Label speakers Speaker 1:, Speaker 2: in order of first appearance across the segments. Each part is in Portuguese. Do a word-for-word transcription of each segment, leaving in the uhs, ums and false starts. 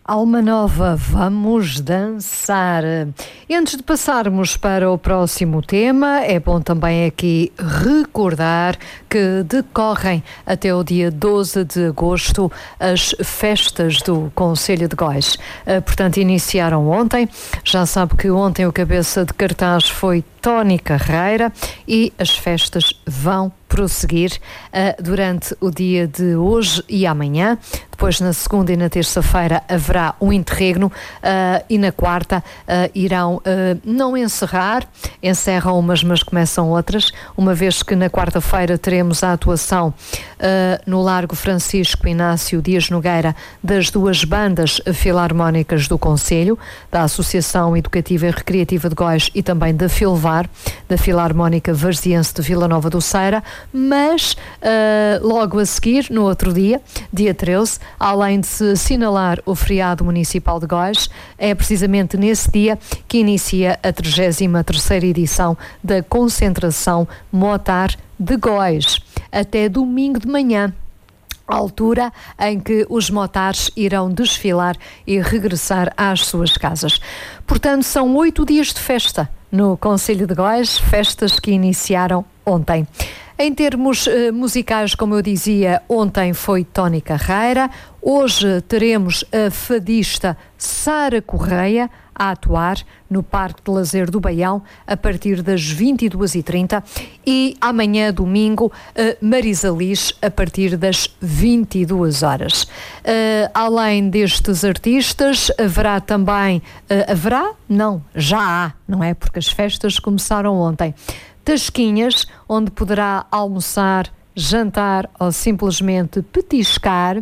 Speaker 1: Alma Nova, vamos dançar. E antes de passarmos para o próximo tema, é bom também aqui recordar que decorrem até o dia doze de agosto as festas do Concelho de Góis. Portanto, iniciaram ontem. Já sabe que ontem o cabeça de cartaz foi Tony Carreira e as festas vão prosseguir uh, durante o dia de hoje e amanhã. Depois, na segunda e na terça-feira, haverá um interregno uh, e na quarta uh, irão uh, não encerrar, encerram umas, mas começam outras, uma vez que na quarta-feira teremos a atuação uh, no Largo Francisco Inácio Dias Nogueira das duas bandas filarmónicas do Concelho, da Associação Educativa e Recreativa de Góis e também da Filvar, da Filarmónica Varziense de Vila Nova do Ceira, mas uh, logo a seguir, no outro dia, dia treze, além de se assinalar o feriado municipal de Góis, é precisamente nesse dia que inicia a trigésima terceira edição da concentração Motar de Góis, até domingo de manhã, à altura em que os motares irão desfilar e regressar às suas casas. Portanto, são oito dias de festa no Concelho de Góis, festas que iniciaram ontem. Em termos eh, musicais, como eu dizia, ontem foi Tony Carreira, hoje teremos a fadista Sara Correia a atuar no Parque de Lazer do Baião a partir das vinte e duas e trinta e amanhã, domingo, eh, Marisa Liz a partir das vinte e duas horas. Eh, além destes artistas, haverá também, eh, haverá? Não, já há, não é? Porque as festas começaram ontem. Tasquinhas, onde poderá almoçar, jantar ou simplesmente petiscar, uh,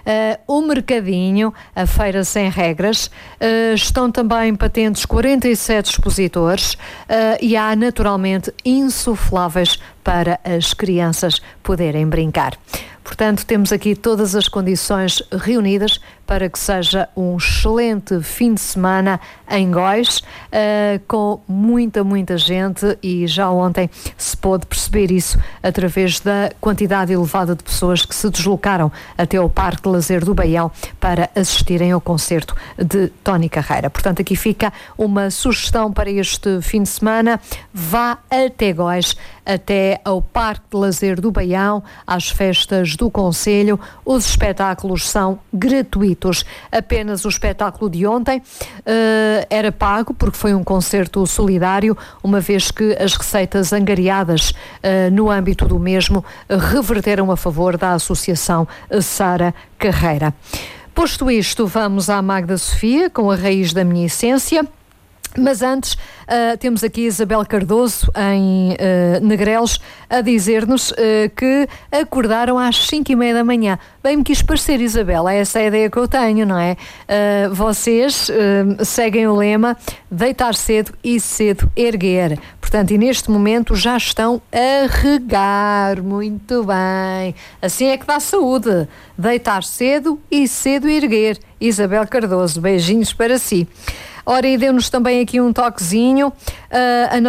Speaker 1: o mercadinho, a feira sem regras, uh, estão também patentes quarenta e sete expositores uh, e há naturalmente insufláveis para as crianças poderem brincar. Portanto, temos aqui todas as condições reunidas para que seja um excelente fim de semana em Góis, uh, com muita, muita gente, e já ontem se pôde perceber isso através da quantidade elevada de pessoas que se deslocaram até o Parque de Lazer do Baião para assistirem ao concerto de Tony Carreira. Portanto, aqui fica uma sugestão para este fim de semana: vá até Góis, até ao Parque de Lazer do Baião, às festas do Concelho. Os espetáculos são gratuitos. Apenas o espetáculo de ontem uh, era pago, porque foi um concerto solidário, uma vez que as receitas angariadas uh, no âmbito do mesmo uh, reverteram a favor da Associação Sara Carreira. Posto isto, vamos à Magda Sofia com A Raiz da Minha Essência. Mas antes, uh, temos aqui Isabel Cardoso, em uh, Negrelos, a dizer-nos uh, que acordaram às cinco e meia da manhã. Bem me quis parecer, Isabel, é essa a ideia que eu tenho, não é? Uh, vocês uh, seguem o lema deitar cedo e cedo erguer. Portanto, e neste momento já estão a regar. Muito bem. Assim é que dá saúde. Deitar cedo e cedo erguer. Isabel Cardoso, beijinhos para si. Ora, e deu-nos também aqui um toquezinho. Uh, a